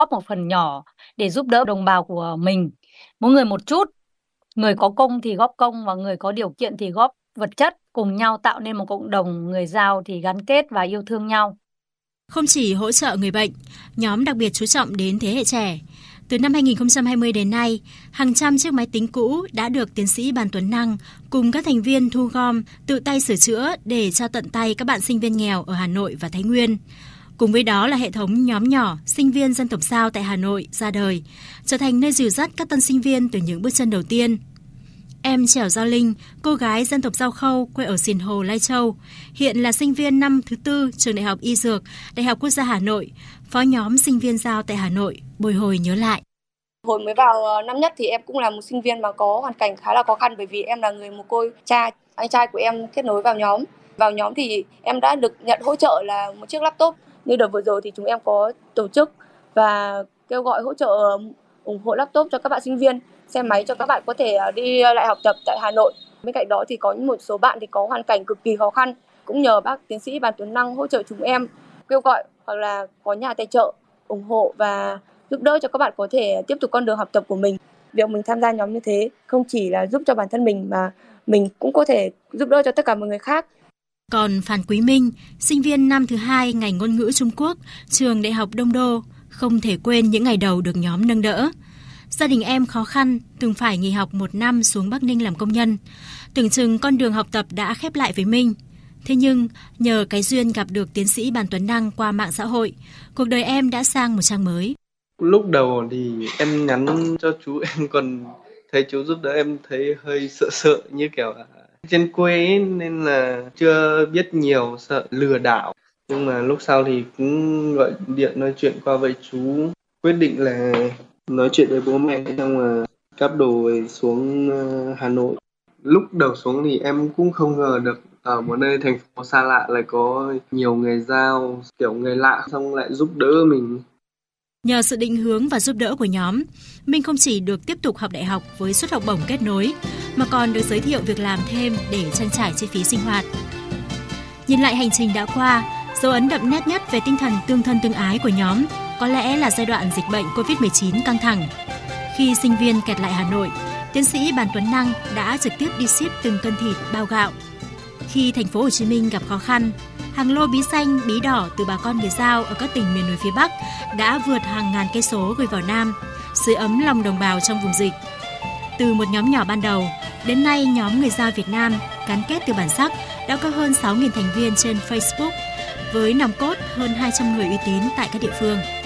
góp một phần nhỏ để giúp đỡ đồng bào của mình. Mỗi người một chút, người có công thì góp công và người có điều kiện thì góp vật chất, cùng nhau tạo nên một cộng đồng người Dao thì gắn kết và yêu thương nhau. Không chỉ hỗ trợ người bệnh, nhóm đặc biệt chú trọng đến thế hệ trẻ. Từ năm 2020 đến nay, hàng trăm chiếc máy tính cũ đã được tiến sĩ Bàn Tuấn Năng cùng các thành viên thu gom, tự tay sửa chữa để trao tận tay các bạn sinh viên nghèo ở Hà Nội và Thái Nguyên. Cùng với đó là hệ thống nhóm nhỏ sinh viên dân tộc Dao tại Hà Nội ra đời, trở thành nơi dìu dắt các tân sinh viên từ những bước chân đầu tiên. Em Trẻo Giao Linh, cô gái dân tộc Dao Khâu quê ở Sìn Hồ, Lai Châu, hiện là sinh viên năm thứ 4 trường Đại học Y Dược, Đại học Quốc gia Hà Nội, phó nhóm sinh viên Dao tại Hà Nội, bồi hồi nhớ lại. Hồi mới vào năm nhất thì em cũng là một sinh viên mà có hoàn cảnh khá là khó khăn, bởi vì em là người mồ côi cha, anh trai của em kết nối vào nhóm. Vào nhóm thì em đã được nhận hỗ trợ là một chiếc laptop. Như đợt vừa rồi thì chúng em có tổ chức và kêu gọi hỗ trợ ủng hộ laptop cho các bạn sinh viên, xe máy cho các bạn có thể đi lại học tập tại Hà Nội. Bên cạnh đó thì có một số bạn thì có hoàn cảnh cực kỳ khó khăn, cũng nhờ bác tiến sĩ Bàn Tuấn Năng hỗ trợ chúng em, kêu gọi hoặc là có nhà tài trợ ủng hộ và giúp đỡ cho các bạn có thể tiếp tục con đường học tập của mình. Việc mình tham gia nhóm như thế không chỉ là giúp cho bản thân mình mà mình cũng có thể giúp đỡ cho tất cả mọi người khác. Còn Phan Quý Minh, sinh viên năm thứ 2 ngành ngôn ngữ Trung Quốc, trường Đại học Đông Đô, không thể quên những ngày đầu được nhóm nâng đỡ. Gia đình em khó khăn, từng phải nghỉ học 1 năm xuống Bắc Ninh làm công nhân. Tưởng chừng con đường học tập đã khép lại với Minh. Thế nhưng, nhờ cái duyên gặp được tiến sĩ Bàn Tuấn Năng qua mạng xã hội, cuộc đời em đã sang một trang mới. Lúc đầu thì em nhắn cho chú, em còn thấy chú giúp đỡ, em thấy hơi sợ sợ, như kiểu trên quê ấy, nên là chưa biết nhiều, sợ lừa đảo. Nhưng mà lúc sau thì cũng gọi điện nói chuyện qua với chú, quyết định là nói chuyện với bố mẹ, xong là cáp đồ xuống Hà Nội. Lúc đầu xuống thì em cũng không ngờ được ở một nơi thành phố xa lạ lại có nhiều người Dao, kiểu người lạ xong lại giúp đỡ mình. Nhờ sự định hướng và giúp đỡ của nhóm, Minh không chỉ được tiếp tục học đại học với suất học bổng kết nối, mà còn được giới thiệu việc làm thêm để trang trải chi phí sinh hoạt. Nhìn lại hành trình đã qua, dấu ấn đậm nét nhất về tinh thần tương thân tương ái của nhóm có lẽ là giai đoạn dịch bệnh Covid-19 căng thẳng. Khi sinh viên kẹt lại Hà Nội, tiến sĩ Bàn Tuấn Năng đã trực tiếp đi ship từng cân thịt, bao gạo. Khi thành phố Hồ Chí Minh gặp khó khăn, hàng lô bí xanh, bí đỏ từ bà con người Dao ở các tỉnh miền núi phía Bắc đã vượt hàng ngàn cây số gửi vào Nam, sưởi ấm lòng đồng bào trong vùng dịch. Từ một nhóm nhỏ ban đầu, đến nay nhóm người Dao Việt Nam gắn kết từ bản sắc đã có hơn 6.000 thành viên trên Facebook, với nòng cốt hơn 200 người uy tín tại các địa phương.